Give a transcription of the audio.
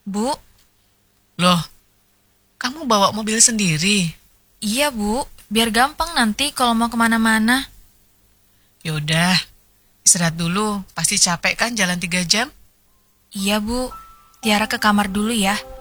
Bu, Loh, kamu bawa mobil sendiri? iya Bu, biar gampang nanti kalau mau kemana-mana. Yaudah, istirahat dulu. Pasti capek kan jalan 3 jam? Iya Bu, Tiara ke kamar dulu ya.